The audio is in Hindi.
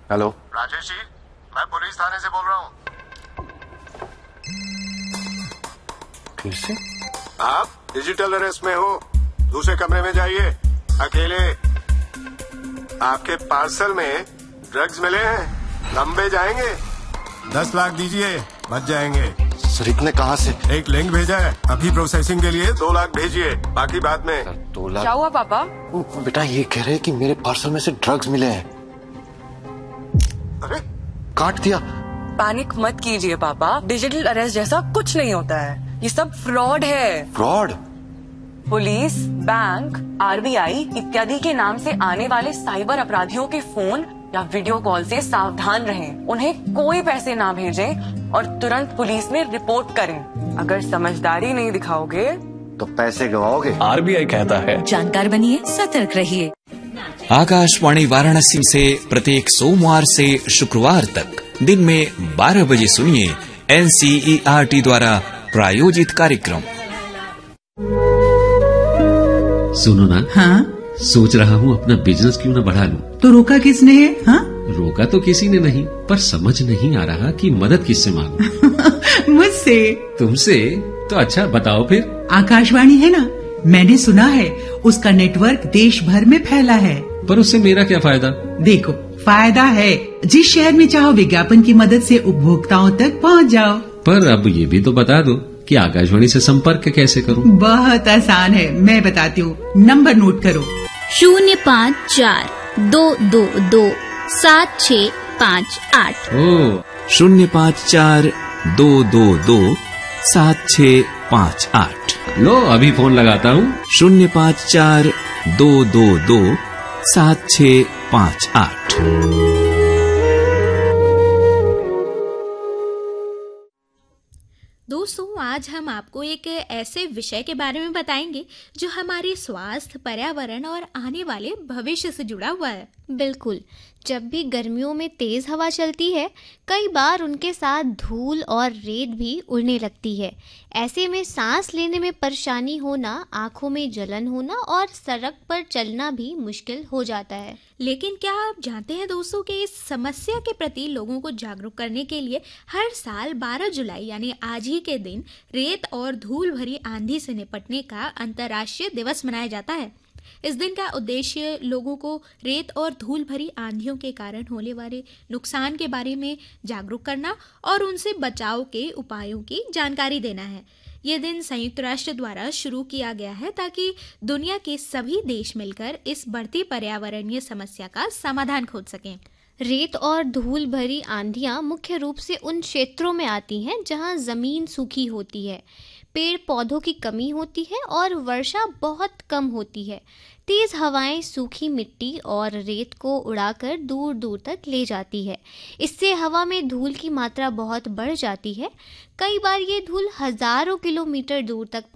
हेलो राजेश जी, मैं पुलिस थाने से बोल रहा हूँ। फिर से? आप डिजिटल अरेस्ट में हो। दूसरे कमरे में जाइए, अकेले। आपके पार्सल में ड्रग्स मिले हैं, लंबे जाएंगे। 10 लाख दीजिए, बच जाएंगे। सर इतने कहाँ से? एक लिंक भेजा है, अभी प्रोसेसिंग के लिए 2 लाख भेजिए, बाकी बाद में। 2 लाख? क्या हुआ पापा? बेटा ये कह रहे हैं कि मेरे पार्सल में से ड्रग्स मिले हैं। अरे काट दिया। पैनिक मत कीजिए पापा, डिजिटल अरेस्ट जैसा कुछ नहीं होता है, ये सब फ्रॉड है। फ्रॉड? पुलिस, बैंक, आरबीआई इत्यादि के नाम से आने वाले साइबर अपराधियों के फोन या वीडियो कॉल से सावधान रहें। उन्हें कोई पैसे ना भेजें और तुरंत पुलिस में रिपोर्ट करें। अगर समझदारी नहीं दिखाओगे तो पैसे गवाओगे। आरबीआई कहता है जानकार बनिए, सतर्क रहिए। आकाशवाणी वाराणसी से प्रत्येक सोमवार से शुक्रवार तक दिन में 12 बजे सुनिए NCERT द्वारा प्रायोजित कार्यक्रम। सुनो ना। हाँ? सोच रहा हूँ अपना बिजनेस क्यों ना बढ़ा लूं। तो रोका किसने है? हाँ? रोका तो किसी ने नहीं, पर समझ नहीं आ रहा कि मदद किससे मांगूं। मुझसे। तुमसे? तो अच्छा बताओ फिर। आकाशवाणी है ना, मैंने सुना है उसका नेटवर्क देश भर में फैला है। पर उससे मेरा क्या फायदा? देखो, फायदा है, जिस शहर में चाहो विज्ञापन की मदद से उपभोक्ताओं तक पहुंच जाओ। पर अब ये भी तो बता दो कि आकाशवाणी से संपर्क कैसे करूं? बहुत आसान है, मैं बताती हूँ। नंबर नोट करो। 054-222-7658। ओ 054-222-7658। लो अभी फोन लगाता हूँ। 054-222-7658। दोस्तों, आज हम आपको एक ऐसे विषय के बारे में बताएंगे जो हमारे स्वास्थ्य, पर्यावरण और आने वाले भविष्य से जुड़ा हुआ है। बिल्कुल। जब भी गर्मियों में तेज हवा चलती है, कई बार उनके साथ धूल और रेत भी उड़ने लगती है। ऐसे में सांस लेने में परेशानी होना, आंखों में जलन होना और सड़क पर चलना भी मुश्किल हो जाता है। लेकिन क्या आप जानते हैं दोस्तों कि इस समस्या के प्रति लोगों को जागरूक करने के लिए हर साल 12 जुलाई यानी आज ही के दिन रेत और धूल भरी आंधी से निपटने का अंतर्राष्ट्रीय दिवस मनाया जाता है। इस दिन का उद्देश्य लोगों को रेत और धूल भरी आंधियों के कारण होने वाले नुकसान के बारे में जागरूक करना और उनसे बचाव के उपायों की जानकारी देना है। ये दिन संयुक्त राष्ट्र द्वारा शुरू किया गया है ताकि दुनिया के सभी देश मिलकर इस बढ़ती पर्यावरणीय समस्या का समाधान खोज सकें। रेत और धूल भरी आंधियां मुख्य रूप से उन क्षेत्रों में आती हैं जहां जमीन सूखी होती है, पेड़ पौधों की कमी होती है और वर्षा बहुत कम होती है। तेज हवाएं सूखी मिट्टी और रेत को उड़ाकर दूर दूर तक ले जाती है। इससे हवा में धूल की मात्रा बहुत बढ़ जाती है। कई बार ये धूल हजारों किलोमीटर दूर तक